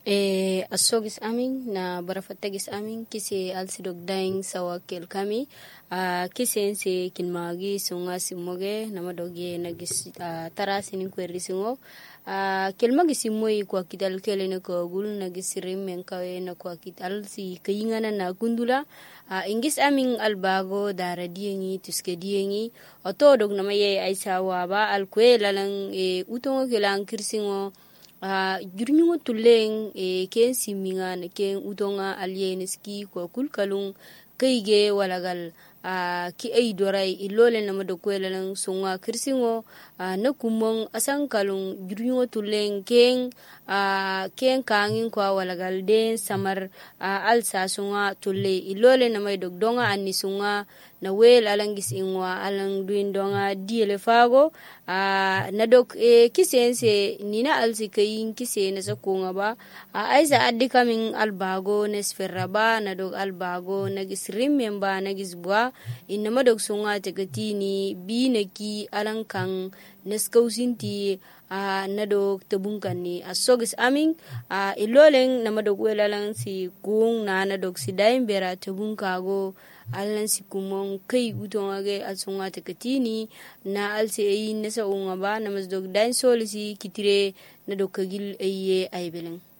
Asogis amin na barafatagis amin kisi alsidog daing sawa kel kami kisi ense kinmagi sunga simoge namadoge nagis tarasinin kwerri singo kelmagi simoi kwa kidal kele na ko gul nagis rimmen kawe na kwa kidal si kayingana na gundula ingis amin albago dara diyengi tuske diyengi otodog namaye aisawa ba alkwe lalang utongo kelang kirsingo jurnyungo tuleng ken siminga na ken utonga alieneski ko kulkalung kaige walagal ki ay doray ilole na madokwela lang sunga kirsingo na kumong asang kalung jurnyungo tuleng ken kangin kwa walagal den samar alsa sunga tulle ilole na may dogdonga ani sunga na wel alangis ingwa alang duindonga diele fago nadok kisense nina alsi kayin kise na sakunga ba aisa addi kaming albago nesferra ba nadok albago nagis rimmen ba nagis bua inama dok sunga tegatini binaki alang kang neskausinti nadok tabungkani asogis aming iloleng namadok welalang si kung na nadok si daim bera tabungkago alan si kumong kay utongage alsunga tekatini na alsi ay nasa unga ba namasdog dain solisi kitire nadok kagil ay beleng